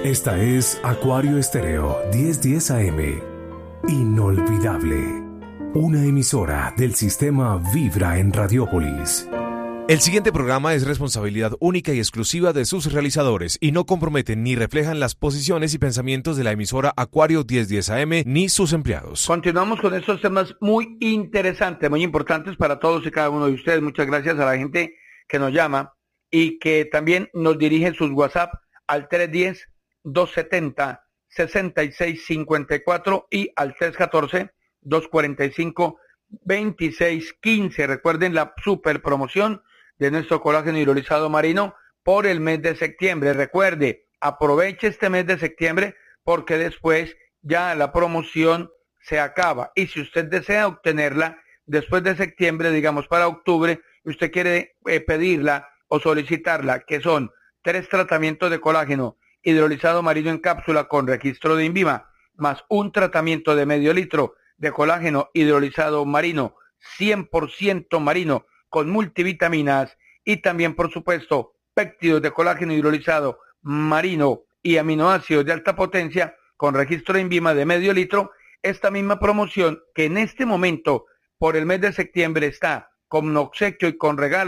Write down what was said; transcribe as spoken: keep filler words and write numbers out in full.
Esta es Acuario Estéreo diez diez A M. Inolvidable. Una emisora del sistema Vibra en Radiópolis. El siguiente programa es responsabilidad única y exclusiva de sus realizadores y no comprometen ni reflejan las posiciones y pensamientos de la emisora Acuario diez diez A M ni sus empleados. Continuamos con estos temas muy interesantes, muy importantes para todos y cada uno de ustedes. Muchas gracias a la gente que nos llama y que también nos dirige sus WhatsApp al tres uno cero, dos siete cero, seis seis cinco cuatro y al tres uno cuatro, dos cuatro cinco, dos seis uno cinco. Recuerden la super promoción de nuestro colágeno hidrolizado marino por el mes de septiembre. Recuerde, aproveche este mes de septiembre porque después ya la promoción se acaba. Y si usted desea obtenerla después de septiembre, digamos para octubre, y usted quiere eh, pedirla o solicitarla, que son tres tratamientos de colágeno hidrolizado marino en cápsula con registro de INVIMA, más un tratamiento de medio litro de colágeno hidrolizado marino, cien por ciento marino, con multivitaminas y también, por supuesto, péptidos de colágeno hidrolizado marino y aminoácidos de alta potencia con registro de INVIMA de medio litro. Esta misma promoción que en este momento, por el mes de septiembre, está con obsequio y con regalo